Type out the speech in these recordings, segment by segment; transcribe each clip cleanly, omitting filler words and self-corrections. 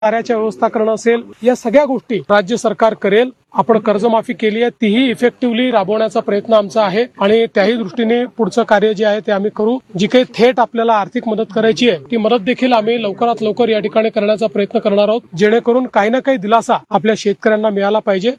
चाऱ्याची व्यवस्था करणं असेल, या सगळ्या गोष्टी राज्य सरकार करेल. आपण कर्जमाफी केली आहे तीही इफेक्टिव्हली राबवण्याचा प्रयत्न आमचा आहे आणि त्याही दृष्टीने पुढचं कार्य जे आहे ते आम्ही करू. जी काही थेट आपल्याला आर्थिक मदत करायची आहे ती मदत देखील आम्ही लवकरात लवकर या ठिकाणी करण्याचा प्रयत्न करणार आहोत, जेणेकरून काही ना काही दिलासा आपल्या शेतकऱ्यांना मिळाला पाहिजे.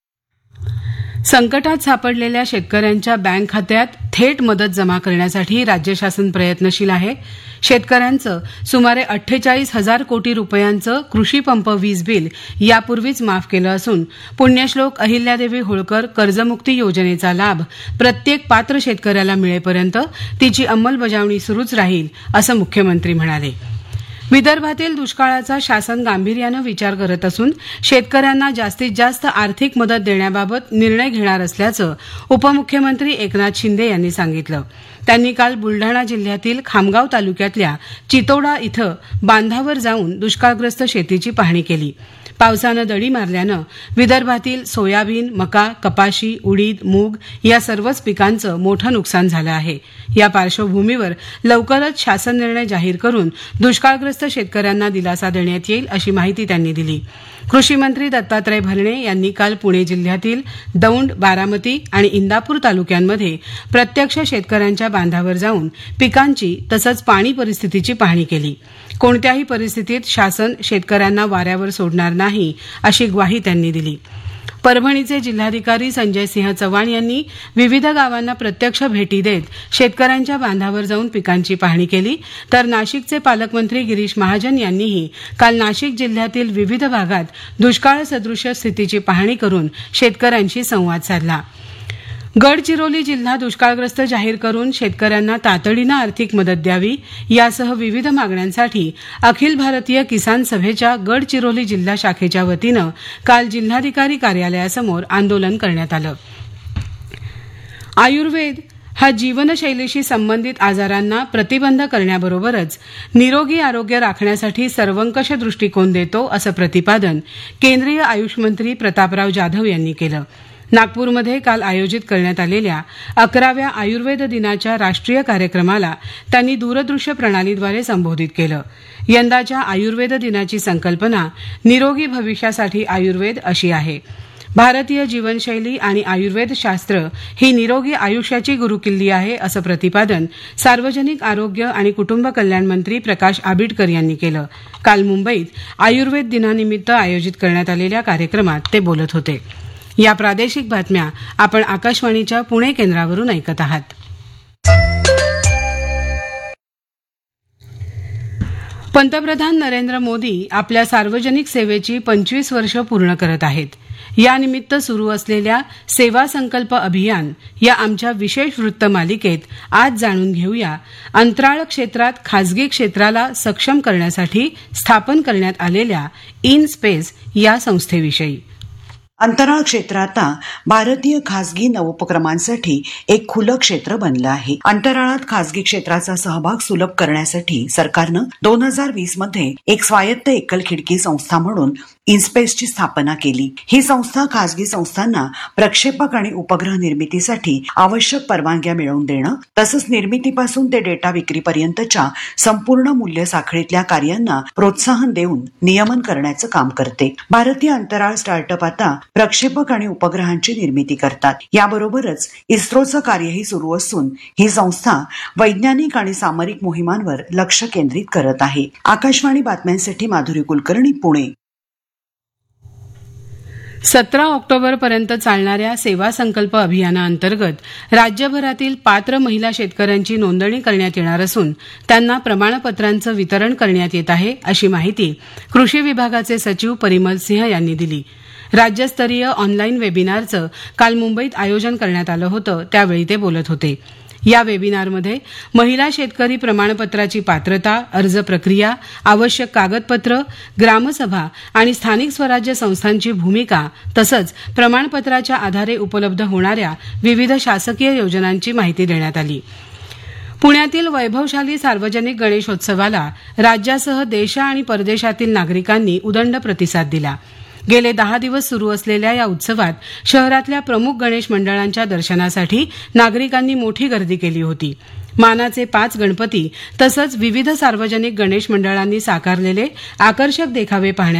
संकटात सापडलेल्या शेतकऱ्यांच्या बँक खात्यात थेट मदत जमा करण्यासाठी राज्य शासन प्रयत्नशील आहे. शेतकऱ्यांचं सुमारे 48,000 कोटी रुपयांचं कृषी पंप वीज बिल यापूर्वीच माफ केलं असून पुण्यश्लोक अहिल्यादेवी होळकर कर्जमुक्ती योजनेचा लाभ प्रत्येक पात्र शेतकऱ्याला मिळेपर्यंत तिची अंमलबजावणी सुरूच राहील असं मुख्यमंत्री म्हणाले. विदर्भातील दुष्काळाचा शासन गांभीर्यानं विचार करत असून शेतकऱ्यांना जास्तीत जास्त आर्थिक मदत देण्याबाबत निर्णय घेणार असल्याचं उपमुख्यमंत्री एकनाथ शिंदे यांनी सांगितलं. त्यांनी काल बुलढाणा जिल्ह्यातील खामगाव तालुक्यातल्या चितोडा इथं बांधावर जाऊन दुष्काळग्रस्त शेतीची पाहणी केली. पावसानं दडी मारल्यानं विदर्भातील सोयाबीन, मका, कपाशी, उडीद, मूग या सर्वच पिकांचं मोठं नुकसान झालं आहे. या पार्श्वभूमीवर लवकरच शासन निर्णय जाहीर करून दुष्काळग्रस्त शेतकऱ्यांना दिलासा देण्यात येईल अशी माहिती त्यांनी दिली. कृषी मंत्री दत्तात्रय भरणे यांनी काल पुणे जिल्ह्यातील दौंड, बारामती आणि इंदापूर तालुक्यांमध्ये प्रत्यक्ष शेतकऱ्यांच्या बांधावर जाऊन पिकांची तसंच पाणी परिस्थितीची पाहणी केली. कोणत्याही परिस्थितीत शासन शेतकऱ्यांना वाऱ्यावर सोडणार नाही अशी ग्वाही त्यांनी दिली. परभणीचे जिल्हाधिकारी संजय सिंह चव्हाण यांनी विविध गावांना प्रत्यक्ष भेटी देत शेतकऱ्यांच्या बांधावर जाऊन पिकांची पाहणी केली. तर नाशिकचे पालकमंत्री गिरीश महाजन यांनीही काल नाशिक जिल्ह्यातील विविध भागात दुष्काळ सदृश स्थितीची पाहणी करून शेतकऱ्यांशी संवाद साधला. गडचिरोली जिल्हा दुष्काळग्रस्त जाहीर करून शेतकऱ्यांना तातडीनं आर्थिक मदत द्यावी यासह विविध मागण्यांसाठी अखिल भारतीय किसान सभेच्या गडचिरोली जिल्हा शाखेच्या वतीनं काल जिल्हाधिकारी कार्यालयासमोर आंदोलन करण्यात आलं. आयुर्वेद हा जीवनशैलीशी संबंधित आजारांना प्रतिबंध करण्याबरोबरच निरोगी आरोग्य राखण्यासाठी सर्वंकष दृष्टिकोन देतो असं प्रतिपादन केंद्रीय आयुष मंत्री प्रतापराव जाधव यांनी केलं. नागपूरमध्ये काल आयोजित करण्यात आलेल्या 11व्या आयुर्वेद दिनाच्या राष्ट्रीय कार्यक्रमाला त्यांनी दूरदृश्य प्रणालीद्वारे संबोधित केलं. यंदाच्या आयुर्वेद दिनाची संकल्पना निरोगी भविष्यासाठी आयुर्वेद अशी आहे. भारतीय जीवनशैली आणि आयुर्वेद शास्त्र ही निरोगी आयुष्याची गुरुकिल्ली आहे असं प्रतिपादन सार्वजनिक आरोग्य आणि कुटुंब कल्याण मंत्री प्रकाश आबिडकर यांनी केलं. काल मुंबईत आयुर्वेद दिनानिमित्त आयोजित करण्यात आलेल्या कार्यक्रमात ते बोलत होते. या प्रादेशिक बातम्या आपण आकाशवाणीच्या पुणे केंद्रावरून ऐकत आहात. पंतप्रधान नरेंद्र मोदी आपल्या सार्वजनिक सेवेची 25 वर्ष पूर्ण करत आहेत. यानिमित्त सुरू असलेल्या सेवा संकल्प अभियान या आमच्या विशेष वृत्त मालिकेत आज जाणून घेऊया अंतराळ क्षेत्रात खासगी क्षेत्राला सक्षम करण्यासाठी स्थापन करण्यात आलेल्या इन स्पेस या संस्थेविषयी. अंतराळ क्षेत्र आता भारतीय खासगी नवोपक्रमांसाठी एक खुलं क्षेत्र बनलं आहे. अंतराळात खासगी क्षेत्राचा सहभाग सुलभ करण्यासाठी सरकारनं 2020 मध्ये एक स्वायत्त एकल खिडकी संस्था म्हणून इन्स्पेसची स्थापना केली. ही संस्था खासगी संस्थांना प्रक्षेपक आणि उपग्रह निर्मितीसाठी आवश्यक परवानग्या मिळवून देणं तसंच निर्मितीपासून ते डेटा विक्रीपर्यंतच्या संपूर्ण मूल्य साखळीतल्या कार्यांना प्रोत्साहन देऊन नियमन करण्याचं काम करते. भारतीय अंतराळ स्टार्टअप आता प्रक्षेपक आणि उपग्रहांची निर्मिती करतात. याबरोबरच इस्रोचं कार्यही सुरू असून ही संस्था वैज्ञानिक आणि सामरिक मोहिमांवर लक्ष केंद्रित करत आहे. आकाशवाणी बातम्यांसाठी माधुरी कुलकर्णी, पुणे. 17 ऑक्टोबरपर्यंत चालणाऱ्या सेवा संकल्प अभियानाअंतर्गत राज्यभरातील पात्र महिला शेतकऱ्यांची नोंदणी करण्यात येणार असून त्यांना प्रमाणपत्रांचं वितरण करण्यात येत आहे अशी माहिती कृषी विभागाचे सचिव परिमल सिंह यांनी दिली. राज्यस्तरीय ऑनलाईन वेबिनारचं काल मुंबईत आयोजन करण्यात आलं होतं त्यावेळी ते बोलत होते. या वेबिनारमध्ये महिला शेतकरी प्रमाणपत्राची पात्रता, अर्ज प्रक्रिया, आवश्यक कागदपत्र, ग्रामसभा आणि स्थानिक स्वराज्य संस्थांची भूमिका तसंच प्रमाणपत्राच्या आधारे उपलब्ध होणाऱ्या विविध शासकीय योजनांची माहिती देण्यात आली. पुण्यातील वैभवशाली सार्वजनिक गणेशोत्सवाला राज्यासह देश आणि परदेशातील नागरिकांनी उदंड प्रतिसाद दिला. गेले 10 दिवस सुरू असलेल्या या उत्सवात शहरातल्या प्रमुख गणेश मंडळांच्या दर्शनासाठी नागरिकांनी मोठी गर्दी केली होती. मानाचे 5 गणपती तसंच विविध सार्वजनिक गणेश मंडळांनी साकारलेले आकर्षक देखावे पाहण्यासाठी